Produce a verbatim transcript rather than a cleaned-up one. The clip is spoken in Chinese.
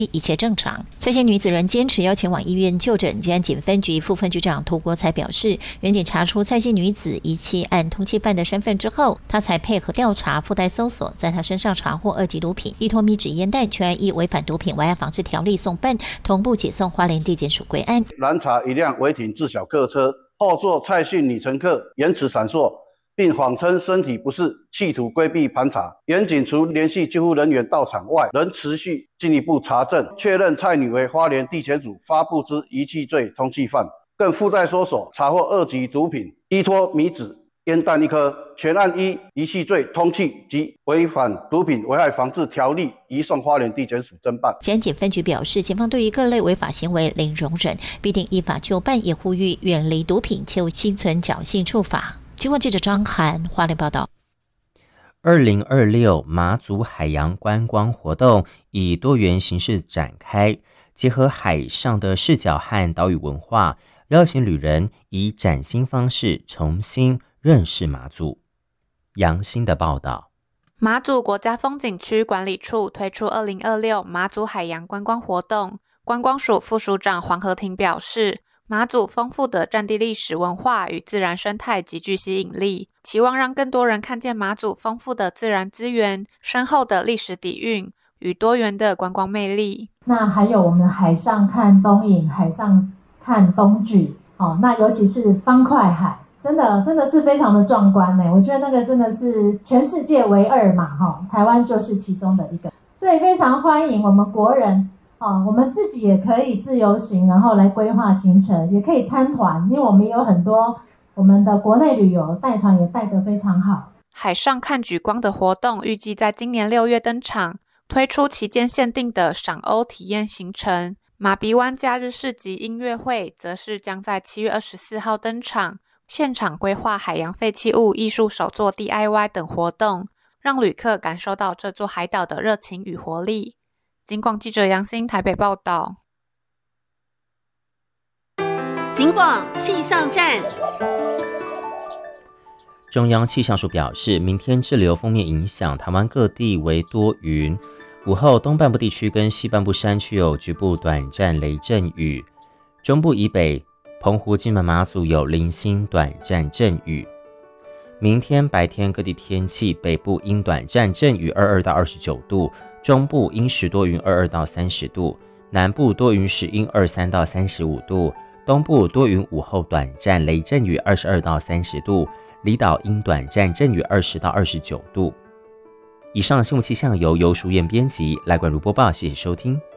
一切正常。蔡姓女子仍坚持要前往医院就诊。吉安警分局副分局长涂国才表示，远警查出蔡姓女子遗弃案通缉犯的身份之后，他才配合调查附带搜索，在他身上查获二级毒品一托米纸烟弹，全案依违反毒品危害防治条例送办，同步解送花莲地检署归案。 拦查一辆违停自小客车，后座蔡姓女乘客言辞闪烁，并谎称身体不适，企图规避盘查。远警除联系救护人员到场外，仍持续进一步查证，确认蔡女为花莲地检署发布之遗弃罪通缉犯，更附带搜索查获二级毒品依托米纸烟弹一颗，全案依遗弃罪通缉及违反毒品危害防治条例移送花莲地检署侦办。 检警分局表示，警方对于各类违法行为零容忍，必定依法就办，也呼吁远离毒品，切勿心存侥幸处罚。经过记者张涵花莲报道。 二零二六马祖海洋观光活动以多元形式展开，结合海上的视角和岛屿文化，邀请旅人以崭新方式重新认识马祖。杨欣的报道。 马祖国家风景区管理处推出二零二六马祖海洋观光活动，观光署副署长黄和庭表示，马祖丰富的战地历史文化与自然生态极具吸引力，期望让更多人看见马祖丰富的自然资源、深厚的历史底蕴与多元的观光魅力。 那还有我们海上看东引，海上看东莒，哦，那尤其是方块海，真的真的是非常的壮观呢。我觉得那个真的是全世界唯二嘛，哦，台湾就是其中的一个，所以非常欢迎我们国人。哦，我们自己也可以自由行，然后来规划行程，也可以参团，因为我们也有很多我们的国内旅游带团也带得非常好。 海上看莒光的活动预计在今年六月登场，推出期间限定的赏鸥体验行程。马鼻湾假日市集音乐会则是将在七月二十四号登场，现场规划海洋废弃物艺术手作 D I Y 等活动，让旅客感受到这座海岛的热情与活力。警广记者杨欣台北报道。 警广气象站。 中央气象署表示，明天滞留锋面影响台湾各地为多云，午后东半部地区跟西半部山区有局部短暂雷阵雨，中部以北、澎湖、金门、马祖有零星短暂阵雨。明天白天各地天气，北部因短暂阵雨二十二到二十九度，中部因时多云二十二到三十度，南部多云时阴二十三到三十五度，东部多云午后短暂雷阵雨二十二到三十度，离岛因短暂阵雨二十到二十九度。以上新闻气象由游淑燕编辑，来管如播报，谢谢收听。